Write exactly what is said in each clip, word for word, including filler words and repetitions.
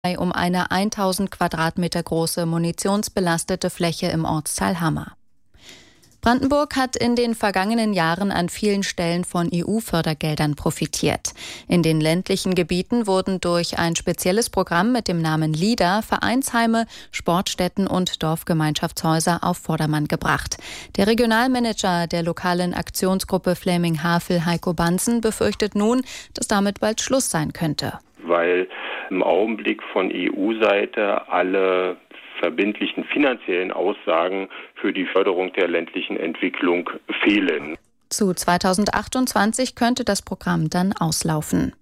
um eine tausend Quadratmeter große munitionsbelastete Fläche im Ortsteil Hammer. Brandenburg hat in den vergangenen Jahren an vielen Stellen von E U-Fördergeldern profitiert. In den ländlichen Gebieten wurden durch ein spezielles Programm mit dem Namen LEADER Vereinsheime, Sportstätten und Dorfgemeinschaftshäuser auf Vordermann gebracht. Der Regionalmanager der lokalen Aktionsgruppe Fläming-Havel, Heiko Bansen, befürchtet nun, dass damit bald Schluss sein könnte. Weil im Augenblick von E U-Seite alle verbindlichen finanziellen Aussagen für die Förderung der ländlichen Entwicklung fehlen. Zu zweitausendachtundzwanzig könnte das Programm dann auslaufen.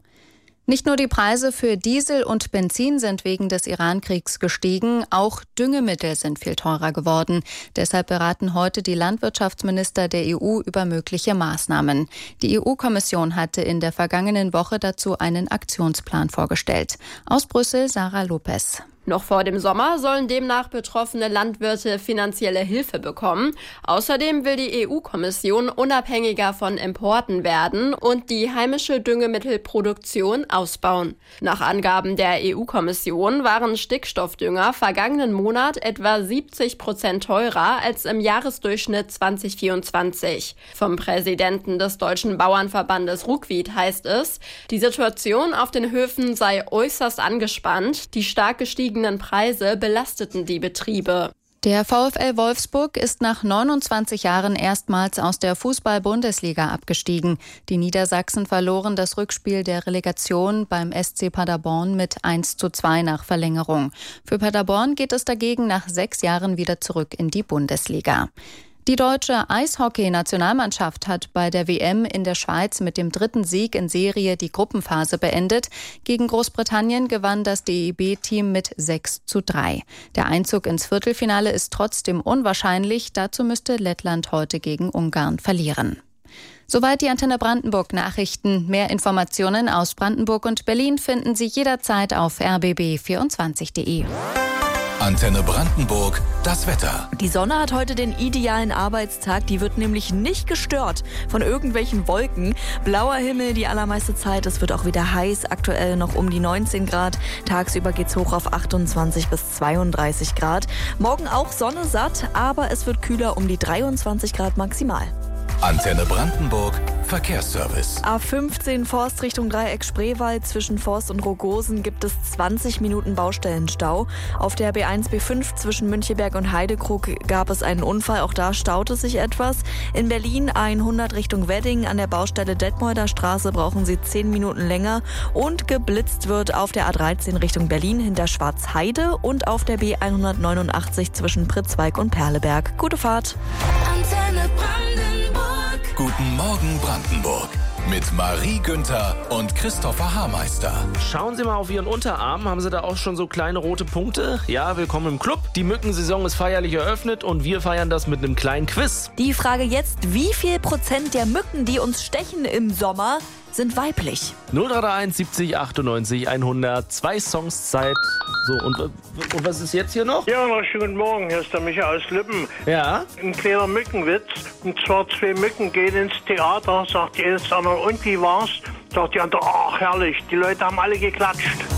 Nicht nur die Preise für Diesel und Benzin sind wegen des Iran-Kriegs gestiegen, auch Düngemittel sind viel teurer geworden. Deshalb beraten heute die Landwirtschaftsminister der E U über mögliche Maßnahmen. Die E U-Kommission hatte in der vergangenen Woche dazu einen Aktionsplan vorgestellt. Aus Brüssel Sarah Lopez. Noch vor dem Sommer sollen demnach betroffene Landwirte finanzielle Hilfe bekommen. Außerdem will die E U-Kommission unabhängiger von Importen werden und die heimische Düngemittelproduktion ausbauen. Nach Angaben der E U-Kommission waren Stickstoffdünger vergangenen Monat etwa siebzig Prozent teurer als im Jahresdurchschnitt zwanzig vierundzwanzig. Vom Präsidenten des Deutschen Bauernverbandes Ruckwied heißt es, die Situation auf den Höfen sei äußerst angespannt, die stark gestiegenen Preise belasteten die Betriebe. Der VfL Wolfsburg ist nach neunundzwanzig Jahren erstmals aus der Fußball-Bundesliga abgestiegen. Die Niedersachsen verloren das Rückspiel der Relegation beim S C Paderborn mit eins zu zwei nach Verlängerung. Für Paderborn geht es dagegen nach sechs Jahren wieder zurück in die Bundesliga. Die deutsche Eishockey-Nationalmannschaft hat bei der W M in der Schweiz mit dem dritten Sieg in Serie die Gruppenphase beendet. Gegen Großbritannien gewann das D E B-Team mit sechs zu drei. Der Einzug ins Viertelfinale ist trotzdem unwahrscheinlich. Dazu müsste Lettland heute gegen Ungarn verlieren. Soweit die Antenne Brandenburg Nachrichten. Mehr Informationen aus Brandenburg und Berlin finden Sie jederzeit auf r b b vierundzwanzig punkt d e. Antenne Brandenburg, das Wetter. Die Sonne hat heute den idealen Arbeitstag. Die wird nämlich nicht gestört von irgendwelchen Wolken. Blauer Himmel die allermeiste Zeit. Es wird auch wieder heiß. Aktuell noch um die neunzehn Grad. Tagsüber geht's hoch auf achtundzwanzig bis zweiunddreißig Grad. Morgen auch Sonne satt, aber es wird kühler um die dreiundzwanzig Grad maximal. Antenne Brandenburg, Verkehrsservice. A fünfzehn Forst Richtung Dreieck Spreewald. Zwischen Forst und Rogosen gibt es zwanzig Minuten Baustellenstau. Auf der B eins B fünf zwischen Müncheberg und Heidekrug gab es einen Unfall. Auch da staute sich etwas. In Berlin A hundert Richtung Wedding. An der Baustelle Detmolder Straße brauchen Sie zehn Minuten länger. Und geblitzt wird auf der A dreizehn Richtung Berlin hinter Schwarzheide und auf der B hundertneunundachtzig zwischen Pritzwalk und Perleberg. Gute Fahrt. Antenne Brandenburg. Guten Morgen Brandenburg. Mit Marie Günther und Christopher Haarmeister. Schauen Sie mal auf Ihren Unterarm. Haben Sie da auch schon so kleine rote Punkte? Ja, willkommen im Club. Die Mückensaison ist feierlich eröffnet und wir feiern das mit einem kleinen Quiz. Die Frage jetzt, wie viel Prozent der Mücken, die uns stechen im Sommer, sind weiblich? null drei drei eins siebzig achtundneunzig hundert. Zwei Songs Zeit. So, und, und was ist jetzt hier noch? Ja, noch schönen guten Morgen. Hier ist der Micha aus Lippen. Ja? Ein kleiner Mückenwitz. Und zwar zwei Mücken gehen ins Theater, sagt die eine zur anderen, und wie war's? Sagt die andere, ach herrlich, die Leute haben alle geklatscht.